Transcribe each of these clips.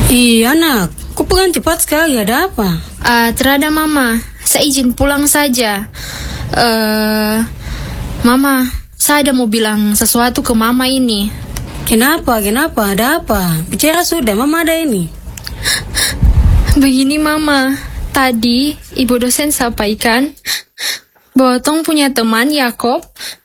Iya nak, kok pulang cepat sekali, ada apa? Terada mama, saya izin pulang saja. Mama, saya ada mau bilang sesuatu ke mama ini. Kenapa, ada apa? Bicara sudah, mama ada ini. Begini mama, tadi ibu dosen sampaikan bahwa Tong punya teman Yakob,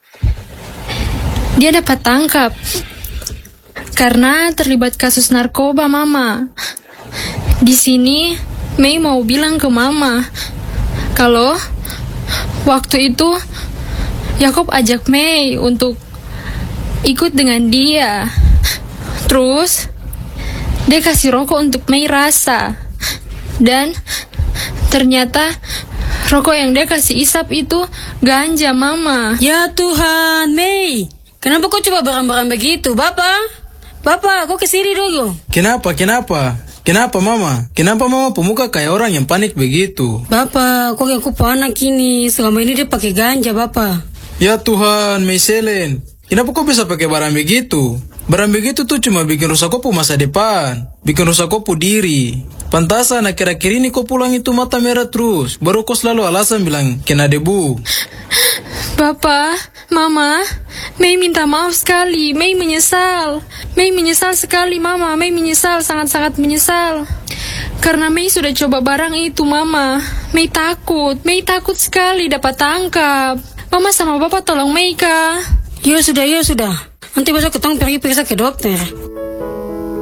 dia dapat tangkap karena terlibat kasus narkoba mama. Di sini Mei mau bilang ke mama kalau waktu itu Yakob ajak Mei untuk ikut dengan dia. Terus dia kasih rokok untuk Mei rasa. Dan ternyata rokok yang dia kasih isap itu ganja mama. Ya Tuhan, Mei, kenapa kau coba barang-barang begitu? Bapak, kau kesini dulu. Kenapa mama? Kenapa mama pemuka kayak orang yang panik begitu? Bapak, kok aku anak ini selama ini dia pakai ganja, Bapak. Ya Tuhan, Meiselen, kenapa kau bisa pakai barang begitu? Barang begitu tuh cuma bikin rusak kau masa depan, bikin rusak kau diri. Pantasan akhir-akhir ini kau pulang itu mata merah terus, baru kau selalu alasan bilang kena debu. Bapak, Mama, Mei minta maaf sekali. Mei menyesal. Mei menyesal sekali, Mama. Mei menyesal, sangat-sangat menyesal. Karena Mei sudah coba barang itu, Mama. Mei takut sekali dapat tangkap. Mama sama Bapak tolong Mei, Kak. Ya sudah. Nanti besok ketemu pergi periksa ke dokter.